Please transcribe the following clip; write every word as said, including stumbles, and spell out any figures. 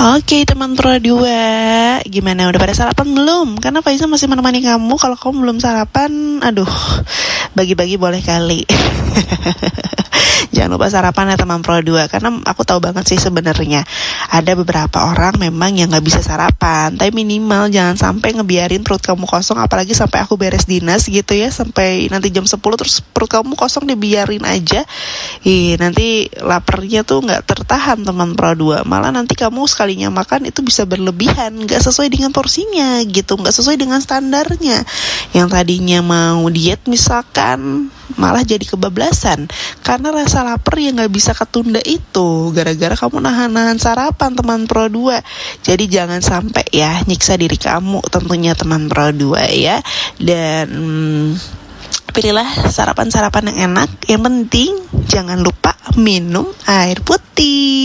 Oke teman Pro dua, gimana udah pada sarapan belum? Karena Faiza masih menemani kamu. Kalau kamu belum sarapan, aduh, bagi-bagi boleh kali. Jangan lupa sarapan ya teman Pro dua. Karena aku tahu banget sih sebenarnya ada beberapa orang memang yang gak bisa sarapan, tapi minimal jangan sampai ngebiarin perut kamu kosong. Apalagi sampai aku beres dinas gitu ya, sampai nanti jam sepuluh terus perut kamu kosong, dibiarin aja. Ih, nanti laparnya tuh gak tertahan teman Pro dua. Malah nanti kamu sekalinya makan itu bisa berlebihan, gak sesuai dengan porsinya gitu, gak sesuai dengan standarnya. Yang tadinya mau diet misalkan, malah jadi kebablasan karena rasa lapar yang gak bisa ketunda itu gara-gara kamu nahan-nahan sarapan teman Pro dua. Jadi jangan sampai ya nyiksa diri kamu tentunya teman Pro dua ya. Dan hmm, pilihlah sarapan-sarapan yang enak. Yang penting jangan lupa minum air putih.